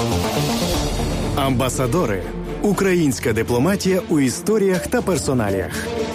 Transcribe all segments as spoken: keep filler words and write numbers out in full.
Амбасадори. Українська дипломатія у історіях та персоналіях.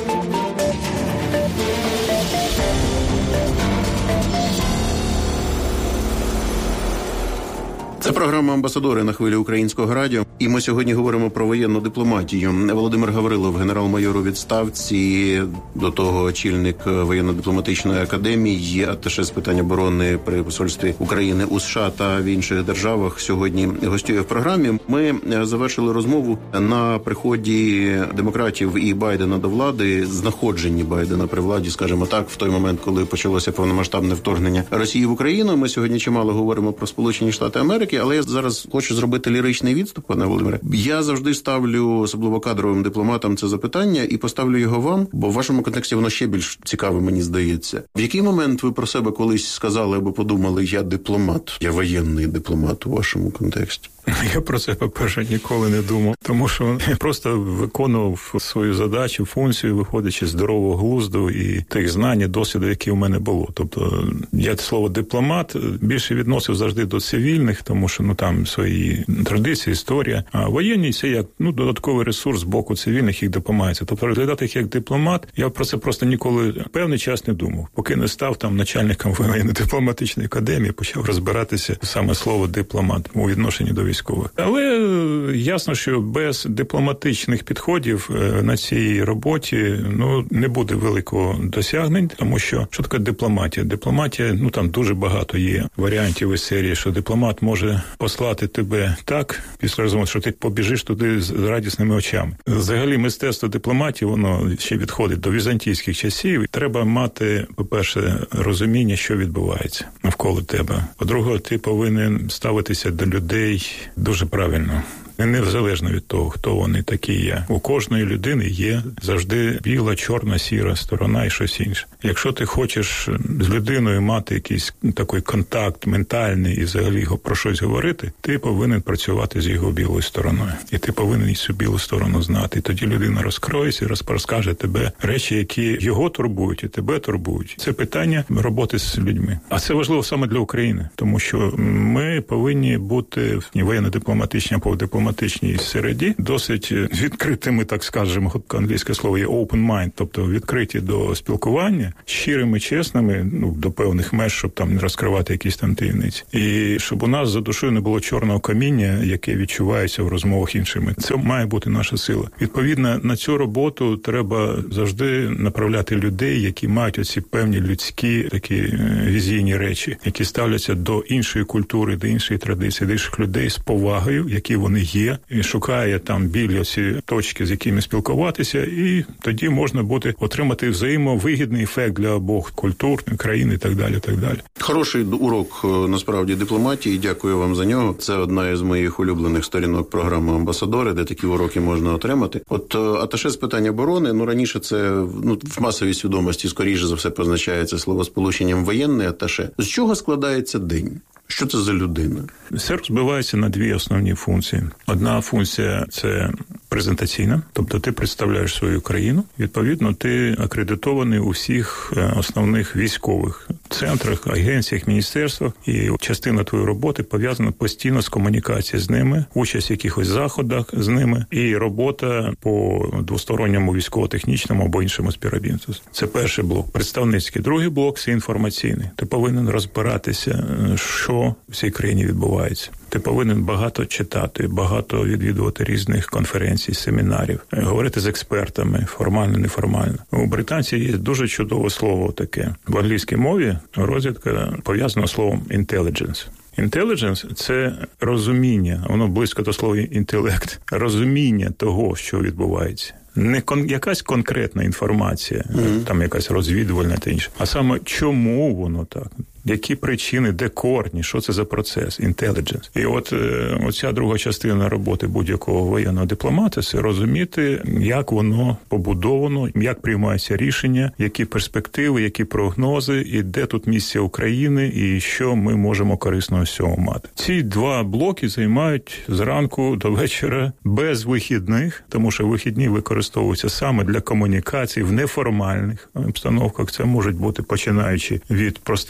Це програма «Амбасадори» на хвилі Українського радіо. І ми сьогодні говоримо про воєнну дипломатію. Володимир Гаврилов, генерал-майор у відставці, до того очільник воєнно-дипломатичної академії, атташе з питань оборони при посольстві України у США та в інших державах, сьогодні гостює в програмі. Ми завершили розмову на приході демократів і Байдена до влади, знаходженні Байдена при владі, скажімо так, в той момент, коли почалося повномасштабне вторгнення Росії в Україну. Ми сьогодні чимало говоримо про Сполучені Штати Америки, але я зараз хочу зробити ліричний відступ, пане Володимире. Я завжди ставлю, особливо кадровим дипломатам, це запитання і поставлю його вам, бо в вашому контексті воно ще більш цікаве, мені здається. В який момент ви про себе колись сказали або подумали, я дипломат, я воєнний дипломат у вашому контексті? Я про це, по-перше, ніколи не думав, тому що я просто виконував свою задачу, функцію, виходячи з здорового глузду і тих знань, і досвіду, які у мене було. Тобто, я слово дипломат більше відносив завжди до цивільних, тому що, ну, там свої традиції, історія. А воєнні – це як, ну, додатковий ресурс з боку цивільних, їх допомагається. Тобто, розглядати їх як дипломат, я про це просто ніколи певний час не думав. Поки не став там начальником воєнно-дипломатичної академії, почав розбиратися саме слово дипломат у відношенні до військових. Але ясно, що без дипломатичних підходів на цій роботі, ну, не буде великого досягнень, тому що що таке дипломатія? Дипломатія, ну, там дуже багато є варіантів із серії, що дипломат може послати тебе так, після розмови, що ти побіжиш туди з радісними очами. Взагалі, мистецтво дипломатії, воно ще відходить до візантійських часів. Треба мати, по-перше, розуміння, що відбувається навколо тебе. По-друге, ти повинен ставитися до людей дуже правильно. Незалежно від того, хто вони такі є. У кожної людини є завжди біла, чорна, сіра сторона і щось інше. Якщо ти хочеш з людиною мати якийсь такий контакт ментальний і взагалі його про щось говорити, ти повинен працювати з його білою стороною. І ти повинен цю білу сторону знати. І тоді людина розкроється і розкаже тебе речі, які його турбують і тебе турбують. Це питання роботи з людьми. А це важливо саме для України, тому що ми повинні бути в воєнно-дипломатичній або дипломатичній середі досить відкритими, так скажемо, англійське слово є open mind, тобто відкриті до спілкування, щирими, чесними, ну, до певних меж, щоб там не розкривати якісь там таємниці. І щоб у нас за душою не було чорного каміння, яке відчувається в розмовах іншими. Це має бути наша сила. Відповідно, на цю роботу треба завжди направляти людей, які мають оці певні людські такі візійні речі, які ставляться до іншої культури, до іншої традиції, до інших людей з повагою, які вони є. Є, і шукає там білі ці точки, з якими спілкуватися, і тоді можна буде отримати взаємовигідний ефект для обох культур, країн і так далі, так далі. Хороший урок, насправді, дипломатії, дякую вам за нього. Це одна із моїх улюблених сторінок програми «Амбасадори», де такі уроки можна отримати. От атташе з питань оборони, ну, раніше це, ну, в масовій свідомості, скоріше за все, позначається словосполученням воєнний атташе. З чого складається день? Що це за людина? Це розбивається на дві основні функції. Одна функція – це презентаційна, тобто ти представляєш свою країну, відповідно, ти акредитований у всіх основних військових центрах, агенціях, міністерствах, і частина твоєї роботи пов'язана постійно з комунікацією з ними, участь в якихось заходах з ними і робота по двосторонньому військово-технічному або іншому співробітництву. Це перший блок, представницький. Другий блок – це інформаційний. Ти повинен розбиратися, що в цій країні відбувається. Ти повинен багато читати, багато відвідувати різних конференцій, семінарів, говорити з експертами, формально, неформально. У британців є дуже чудове слово таке. В англійській мові розвідка пов'язана словом intelligence. Intelligence – це розуміння, воно близько до слова інтелект, розуміння того, що відбувається. Не кон, якась конкретна інформація, mm-hmm. там якась розвідувальна та інша, а саме чому воно так, які причини, де корні, що це за процес, intelligence. І от е, оця друга частина роботи будь-якого воєнного дипломата – це розуміти, як воно побудовано, як приймаються рішення, які перспективи, які прогнози, і де тут місце України, і що ми можемо корисного з цього мати. Ці два блоки займають зранку до вечора без вихідних, тому що вихідні використовуються саме для комунікацій в неформальних обстановках. Це можуть бути починаючи від простих спортивних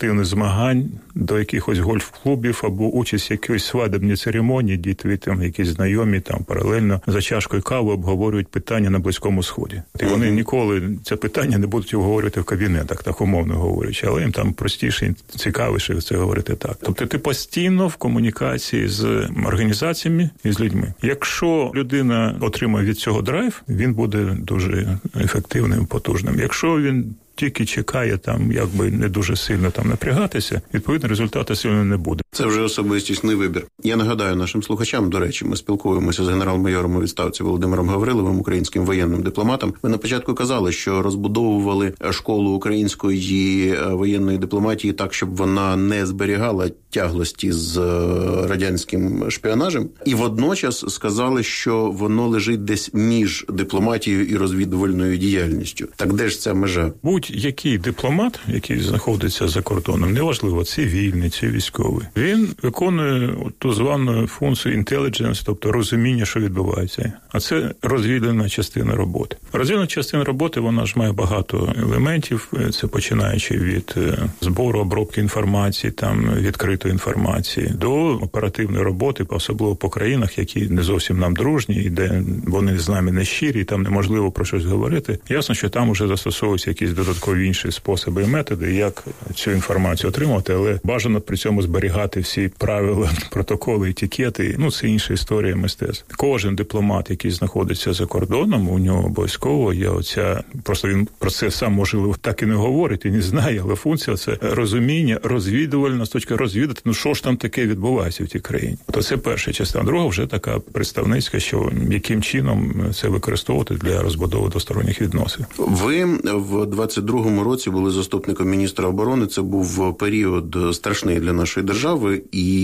спортивних змагань, до якихось гольф-клубів або участь в якійсь свадебній церемонії, діти там якісь знайомі там паралельно за чашкою кави обговорюють питання на Близькому Сході. І вони ніколи це питання не будуть обговорювати в кабінетах, так умовно говорячи, але їм там простіше, цікавіше це говорити так. Тобто ти постійно в комунікації з організаціями і з людьми. Якщо людина отримає від цього драйв, він буде дуже ефективним, потужним. Якщо він тільки чекає там, якби не дуже сильно там напрягатися, відповідно, результату сильно не буде. Це вже особистісний вибір. Я нагадаю нашим слухачам, до речі, ми спілкуємося з генерал-майором у відставці Володимиром Гавриловим, українським воєнним дипломатом. Ви на початку казали, що розбудовували школу української воєнної дипломатії так, щоб вона не зберігала тяглості з радянським шпіонажем. І водночас сказали, що воно лежить десь між дипломатією і розвідувальною діяльністю. Так де ж ця межа? Будь-який дипломат, який знаходиться за кордоном, неважливо, цивільний чи військовий, він виконує ту звану функцію intelligence, тобто розуміння, що відбувається. А це розвідувальна частина роботи. Розвідувальна частина роботи, вона ж має багато елементів, це починаючи від збору, обробки інформації, там, відкритої інформації, до оперативної роботи, особливо по країнах, які не зовсім нам дружні, і де вони з нами не щирі, і там неможливо про щось говорити. Ясно, що там вже застосовуються якісь додаткові інші способи і методи, як цю інформацію отримати, але бажано при цьому зберігати всі правила, протоколи, етикети. Ну, це інша історія мистецтва. Кожен дипломат, який знаходиться за кордоном, у нього обов'язково є оця, просто він про це сам, можливо, так і не говорить, і не знає, але функція – це розуміння, розвідувальна, з точки розвідати, ну, що ж там таке відбувається в тій країні. То це перша частина. Друга вже така представницька, що яким чином це використовувати для розбудови двосторонніх відносин. Ви в двадцять другому році були заступником міністра оборони. Це був період страшний для нашої держави,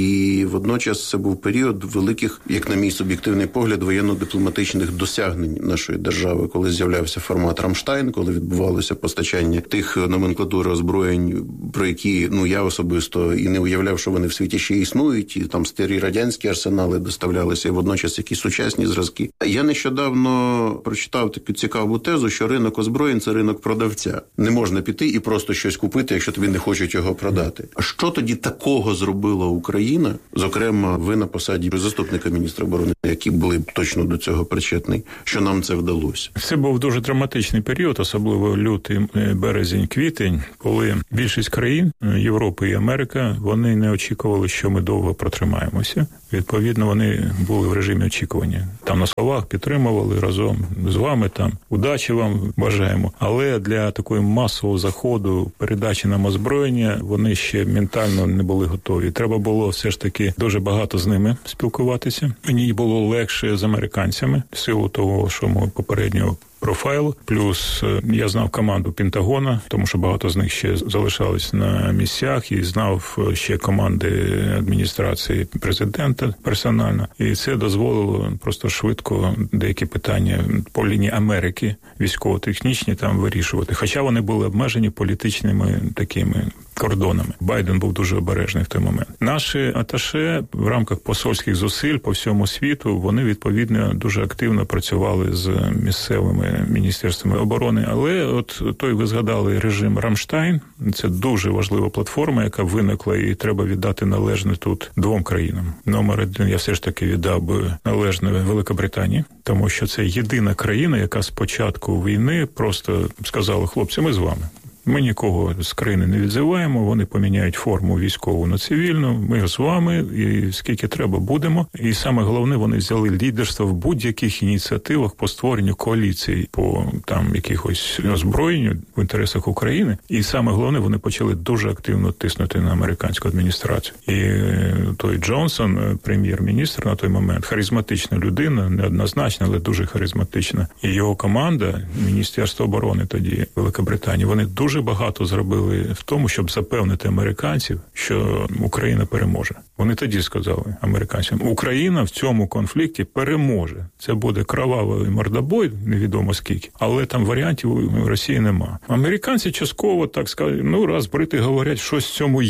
і водночас це був період великих, як на мій суб'єктивний погляд, воєнно-дипломатичних досягнень нашої держави, коли з'являвся формат Рамштайн, коли відбувалося постачання тих номенклатури озброєнь, про які, ну, я особисто і не уявляв, що вони в світі ще існують, і там старі радянські арсенали доставлялися, і водночас якісь сучасні зразки. Я нещодавно прочитав таку цікаву тезу, що ринок озброєнь – це ринок продавця. Не можна піти і просто щось купити, якщо тобі не хочуть його продати. А що тоді такого зробила Україна, зокрема, ви на посаді заступника міністра оборони, які були точно до цього причетні, що нам це вдалося? Це був дуже драматичний період, особливо лютий, березень, квітень, коли більшість країн Європи і Америка, вони не очікували, що ми довго протримаємося. Відповідно, вони були в режимі очікування. Там на словах підтримували разом з вами, там, удачі вам бажаємо. Але для такої масового заходу, передачі нам озброєння, вони ще ментально не були готові. Треба було все ж таки дуже багато з ними спілкуватися. Мені було легше з американцями, в силу того, що ми попередньо профайл, плюс я знав команду Пентагона, тому що багато з них ще залишались на місцях, і знав ще команди адміністрації президента персонально. І це дозволило просто швидко деякі питання по лінії Америки, військово-технічні, там вирішувати. Хоча вони були обмежені політичними такими кордонами. Байден був дуже обережний в той момент. Наші аташе в рамках посольських зусиль по всьому світу, вони, відповідно, дуже активно працювали з місцевими міністерствами оборони. Але от той, ви згадали, режим Рамштайн, це дуже важлива платформа, яка виникла, і треба віддати належне тут двом країнам. Номер один я все ж таки віддав би належне Великобританії, тому що це єдина країна, яка з початку війни просто сказала: хлопці, ми з вами. Ми нікого з країни не відзиваємо, вони поміняють форму військову на цивільну, ми з вами, і скільки треба будемо. І саме головне, вони взяли лідерство в будь-яких ініціативах по створенню коаліції, по там якихось озброєнню в інтересах України. І саме головне, вони почали дуже активно тиснути на американську адміністрацію. І той Джонсон, прем'єр-міністр на той момент, харизматична людина, неоднозначна, але дуже харизматична. І його команда, Міністерство оборони тоді Великобританії, вони дуже Дуже багато зробили в тому, щоб запевнити американців, що Україна переможе. Вони тоді сказали американцям: Україна в цьому конфлікті переможе. Це буде кровавий мордобой, невідомо скільки, але там варіантів у Росії нема. Американці частково так сказали: ну, раз брити говорять, щось в цьому є.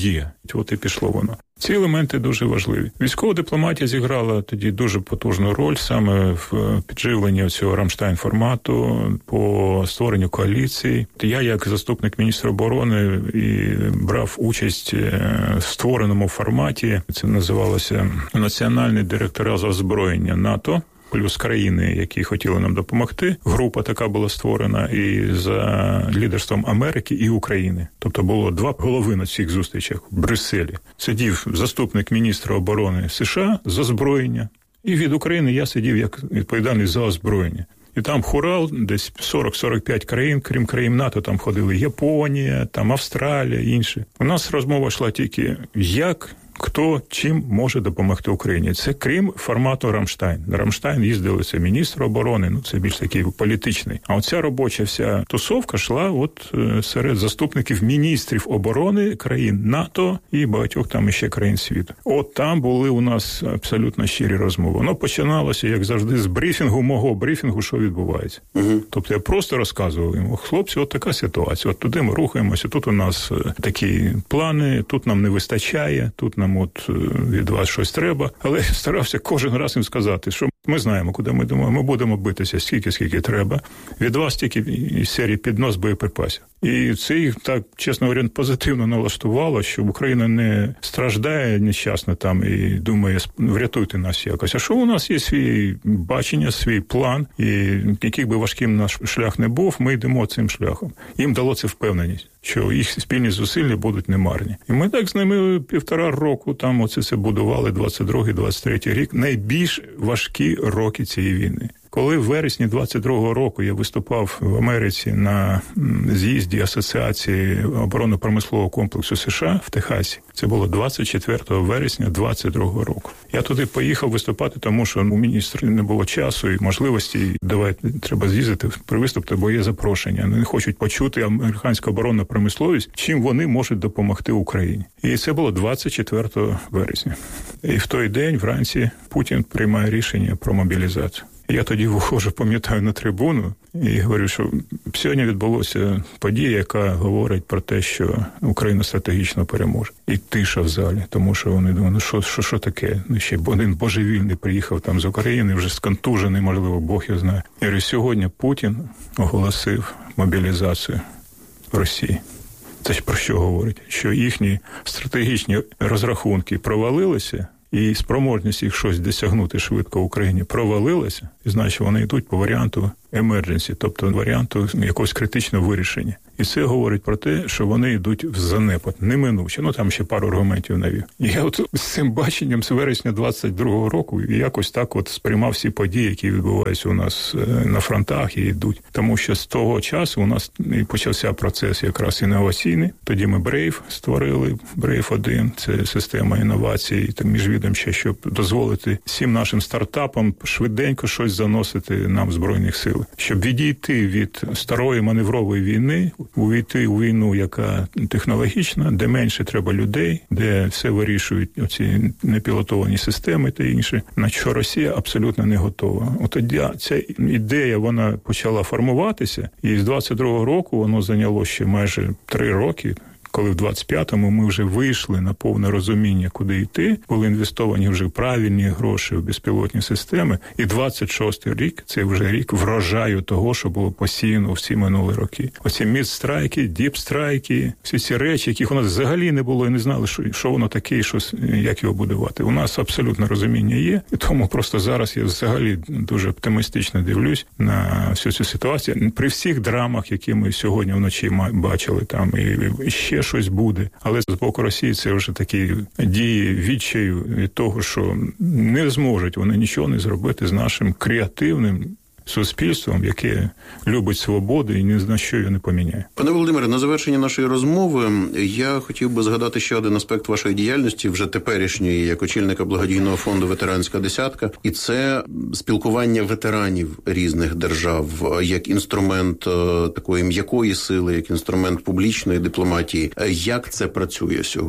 от і пішло воно. Ці елементи дуже важливі. Військова дипломатія зіграла тоді дуже потужну роль саме в підживленні цього Рамштайн-формату, по створенню коаліції. Я, як заступник міністра оборони, і брав участь в створеному форматі. Це називалося Національний директорат з озброєння НАТО, плюс країни, які хотіли нам допомогти. Група така була створена і за лідерством Америки і України. Тобто було два голови на цих зустрічах в Брюсселі. Сидів заступник міністра оборони США з озброєння, і від України я сидів як відповідальний за озброєння. І там хурал, десь сорок-сорок п'ять країн, крім країн НАТО, там ходили Японія, там Австралія, інші. У нас розмова йшла тільки, як, хто, чим може допомогти Україні. Це крім формату Рамштайн. На Рамштайн їздили це міністр оборони, ну це більш такий політичний. А оця робоча вся тусовка йшла от серед заступників міністрів оборони країн НАТО і багатьох там іще країн світу. От там були у нас абсолютно щирі розмови. Воно починалося, як завжди, з брифінгу, мого брифінгу, що відбувається. Угу. Тобто я просто розказував йому, хлопці, от така ситуація, от туди ми рухаємося, тут у нас такі плани, тут нам не вистачає, тут нам от від вас щось треба, але старався кожен раз їм сказати, що ми знаємо, куди ми йдемо, ми будемо битися скільки, скільки треба. Від вас тільки із серії піднос боєприпасів. І це їх, так, чесно говоря, позитивно налаштувало, що Україна не страждає нещасно там і думає, врятуйте нас якось. А що у нас є свій бачення, свій план, і який би важким наш шлях не був, ми йдемо цим шляхом. Їм дало це впевненість, що їх спільні зусилля будуть немарні. І ми так з ними півтора року там оце це будували, двадцять другий - двадцять третій рік, найбільш важкі роки цієї війни. Коли в вересні двадцять другого року я виступав в Америці на з'їзді Асоціації оборонно-промислового комплексу США в Техасі, це було двадцять четвертого вересня двадцять другого року. Я туди поїхав виступати, тому що у міністра не було часу і можливості. Давайте, треба з'їздити, виступити, бо є запрошення. Вони хочуть почути американську оборонну промисловість, чим вони можуть допомогти Україні. І це було двадцять четвертого вересня. І в той день вранці Путін приймає рішення про мобілізацію. Я тоді виходжу, пам'ятаю, на трибуну і говорю, що сьогодні відбулася подія, яка говорить про те, що Україна стратегічно переможе. І тиша в залі, тому що вони думають, ну що, що, що таке? Ну, ще один божевільний приїхав там з України, вже сконтужений, можливо, Бог його знає. Я говорю, сьогодні Путін оголосив мобілізацію в Росії. Це ж про що говорить? Що їхні стратегічні розрахунки провалилися, і спроможність їх щось досягнути швидко в Україні провалилася, і значить вони йдуть по варіанту emergency, тобто варіанту якогось критичного вирішення. І це говорить про те, що вони йдуть в занепад, неминуче. Ну, там ще пару аргументів навів. І я от з цим баченням з вересня двадцять другого року якось так от сприймав всі події, які відбуваються у нас на фронтах і йдуть. Тому що з того часу у нас і почався процес якраз інноваційний. Тоді ми Брейв створили, Брейв один, це система інновацій, там міжвідомча, щоб дозволити всім нашим стартапам швиденько щось заносити нам в Збройних сил. Щоб відійти від старої маневрової війни, увійти у війну, яка технологічна, де менше треба людей, де все вирішують оці непілотовані системи та інше, на що Росія абсолютно не готова. От тоді ця ідея, вона почала формуватися, і з двадцять другого року воно зайняло ще майже три роки, коли в двадцять п'ятому ми вже вийшли на повне розуміння, куди йти, були інвестовані вже правильні гроші в безпілотні системи, і двадцять шостий рік – це вже рік врожаю того, що було посіяно всі минулі роки. Оці мідстрайки, діпстрайки, всі ці речі, яких у нас взагалі не було і не знали, що, що воно таке і що, як його будувати. У нас абсолютно розуміння є, і тому просто зараз я взагалі дуже оптимістично дивлюсь на всю цю ситуацію. При всіх драмах, які ми сьогодні вночі бачили там, і, і ще щось буде. Але з боку Росії це вже такі дії відчаю від того, що не зможуть вони нічого не зробити з нашим креативним суспільством, яке любить свободу і ні на що її не поміняє. Пане Володимире, на завершення нашої розмови я хотів би згадати ще один аспект вашої діяльності, вже теперішньої, як очільника благодійного фонду «Ветеранська десятка», і це спілкування ветеранів різних держав як інструмент такої м'якої сили, як інструмент публічної дипломатії. Як це працює сьогодні?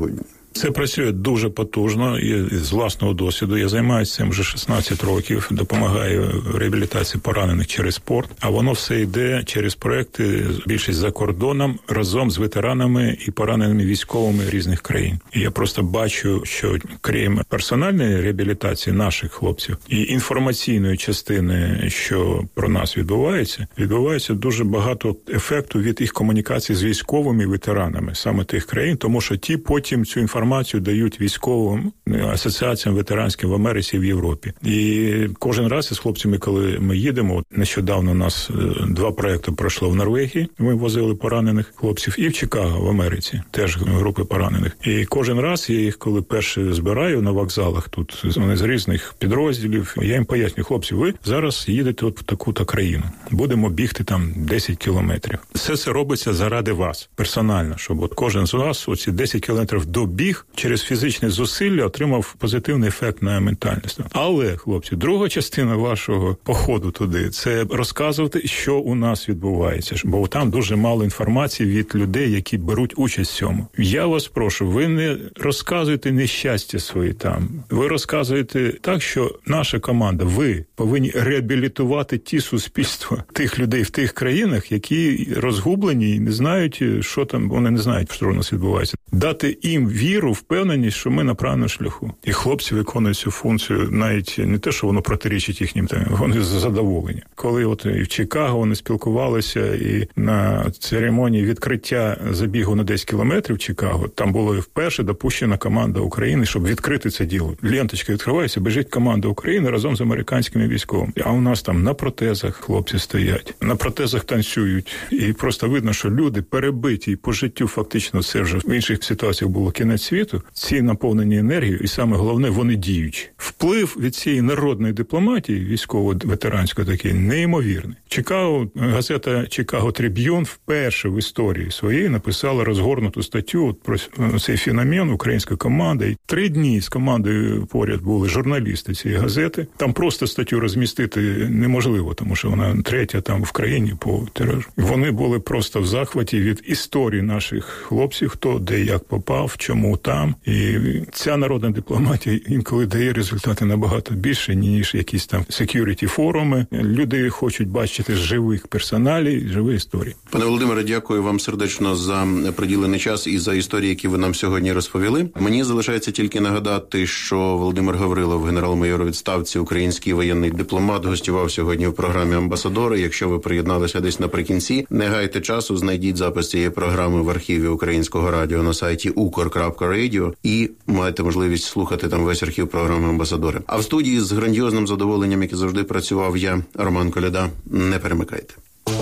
Це працює дуже потужно і з власного досвіду. Я займаюся цим вже шістнадцять років, допомагаю реабілітації поранених через спорт, а воно все йде через проекти, більшість за кордоном, разом з ветеранами і пораненими військовими різних країн. І я просто бачу, що крім персональної реабілітації наших хлопців і інформаційної частини, що про нас відбувається, відбувається дуже багато ефекту від їх комунікації з військовими ветеранами саме тих країн, тому що ті потім цю інформацію дають військовим асоціаціям ветеранським в Америці і в Європі. І кожен раз із хлопцями, коли ми їдемо, нещодавно у нас два проекти пройшло в Норвегії, ми возили поранених хлопців, і в Чикаго в Америці теж групи поранених. І кожен раз я їх, коли перше збираю на вокзалах, тут вони з різних підрозділів, я їм пояснюю: хлопці, ви зараз їдете от в таку-то країну, будемо бігти там десять кілометрів. Все це робиться заради вас, персонально, щоб от кожен з вас оці десять кілометрів добіг, через фізичне зусилля отримав позитивний ефект на ментальність. Але, хлопці, друга частина вашого походу туди – це розказувати, що у нас відбувається, бо там дуже мало інформації від людей, які беруть участь в цьому. Я вас прошу, ви не розказуєте нещастя свої там. Ви розказуєте так, що наша команда, ви повинні реабілітувати ті суспільства тих людей в тих країнах, які розгублені і не знають, що там, вони не знають, що у нас відбувається. Дати їм віру, впевненість, що ми на правильному шляху. І хлопці виконують цю функцію, навіть не те, що воно протирічить їхнім, вони задоволені. Коли от і в Чикаго вони спілкувалися, і на церемонії відкриття забігу на десять кілометрів в Чикаго, там була вперше допущена команда України, щоб відкрити це діло. Ленточка відкривається, біжить команда України разом з американськими військовими. А у нас там на протезах хлопці стоять, на протезах танцюють. І просто видно, що люди перебиті, і по життю фактично це вже в інших ситуаціях було кінець світу. Ці наповнені енергією, і саме головне, вони діючі. Вплив від цієї народної дипломатії, військово-ветеранської такий, неймовірний. Чикаго, газета «Чикаго Триб'юн» вперше в історії своєї написала розгорнуту статтю про цей феномен української команди. І три дні з командою поряд були журналісти цієї газети. Там просто статтю розмістити неможливо, тому що вона третя там в країні по тиражу. Вони були просто в захваті від історії наших хлопців, хто де як попав, чому там. І ця народна дипломатія інколи дає результати набагато більше, ніж якісь там сек'юріті-форуми. Люди хочуть бачити живих персоналів, живі історії. Пане Володимире, дякую вам сердечно за приділений час і за історії, які ви нам сьогодні розповіли. Мені залишається тільки нагадати, що Володимир Гаврилов, генерал-майор у відставці, український воєнний дипломат, гостював сьогодні в програмі «Амбасадори». Якщо ви приєдналися десь наприкінці, не гайте часу, знайдіть запис цієї програми в архіві Українського радіо на сайті укр крапка радіо і маєте можливість слухати там весь архів програми «Амбасадори». А в студії з грандіозним задоволенням, як і завжди, працював я, Роман Коляда. Не перемикайте.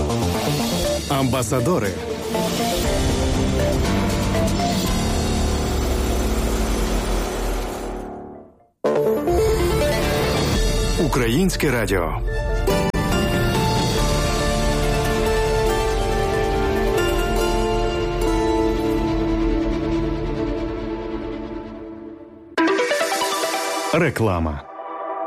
Амбасадори. Українське радіо. Реклама.